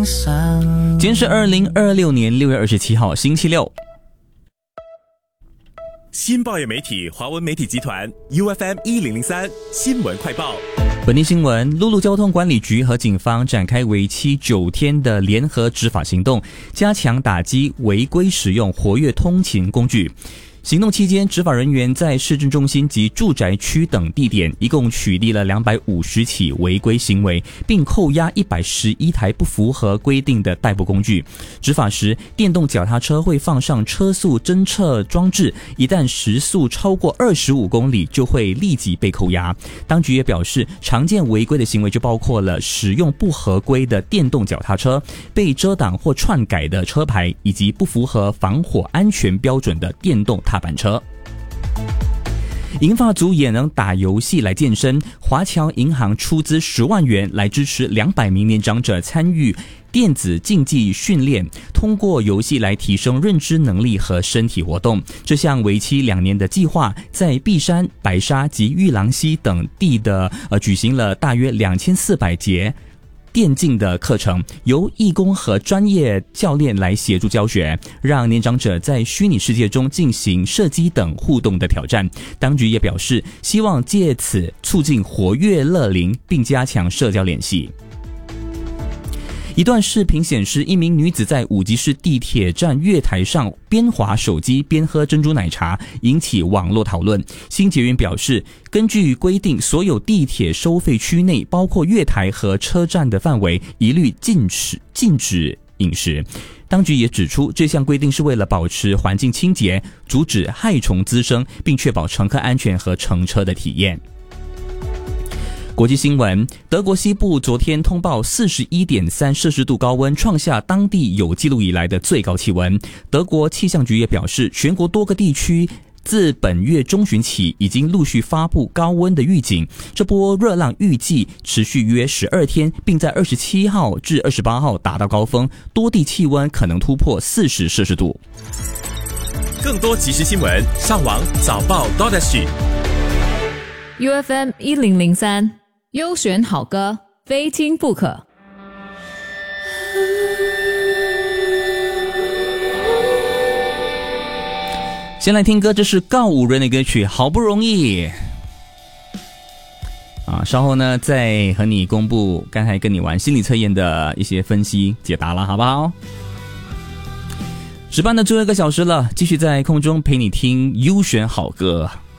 今天是2026年6月27号星期六。 新报业媒体华文媒体集团 UFM1003 新闻快报。 本地新闻：陆路交通管理局和警方展开为期9天的联合执法行动，加强打击违规使用活跃通勤工具。行动期间，执法人员在市政中心及住宅区等地点一共取缔了250起违规行为，并扣押111台不符合规定的代步工具。执法时，电动脚踏车会放上车速侦测装置，一旦时速超过25公里，就会立即被扣押。当局也表示，常见违规的行为就包括了使用不合规的电动脚踏车、被遮挡或篡改的车牌，以及不符合防火安全标准的电动踏板车。银发族也能打游戏来健身，华侨银行出资10万元来支持200名年长者参与电子竞技训练，通过游戏来提升认知能力和身体活动。这项为期2年的计划，在碧山、白沙及玉郎溪等地的举行了大约2400节电竞的课程，由义工和专业教练来协助教学，让年长者在虚拟世界中进行射击等互动的挑战。当局也表示，希望借此促进活跃乐龄，并加强社交联系。一段视频显示，一名女子在五级市地铁站月台上边滑手机边喝珍珠奶茶，引起网络讨论。新捷运表示，根据规定，所有地铁收费区内，包括月台和车站的范围，一律禁止饮食。当局也指出，这项规定是为了保持环境清洁，阻止害虫滋生，并确保乘客安全和乘车的体验。国际新闻：德国西部昨天通报 41.3 摄氏度高温，创下当地有记录以来的最高气温。德国气象局也表示，全国多个地区自本月中旬起已经陆续发布高温的预警。这波热浪预计持续约12天，并在27号至28号达到高峰，多地气温可能突破40摄氏度。 更多即时新闻，上网早报 .SG UFM1003优选好歌，非听不可。 先来听歌，这是告五人的歌曲，好不容易稍后呢再和你公布刚才跟你玩心理测验的一些分析解答了，好不好？值班的最后1个小时了，继续在空中陪你听优选好歌。